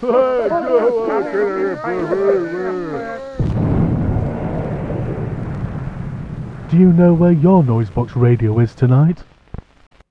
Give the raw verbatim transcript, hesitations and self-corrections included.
Do you know where your Noisebox radio is tonight?